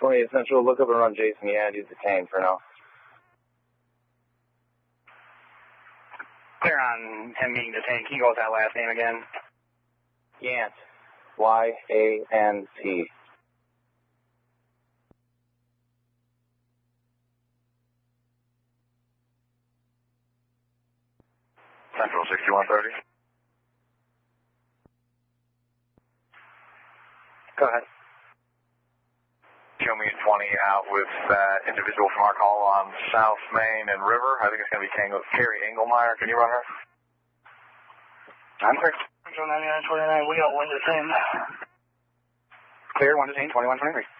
28 Central, look up and run Jason Yand. He's detained for now. Clear on him being detained. Can you go with that last name again? Yant. Y-A-N-T. Central 6130. Go ahead. Show me a 20 out with that individual from our call on South Main and River. I think it's going to be Carrie Engelmeyer. Can you run her? I'm clear. Central 9929, we got one detained. Clear, one detained, 2123.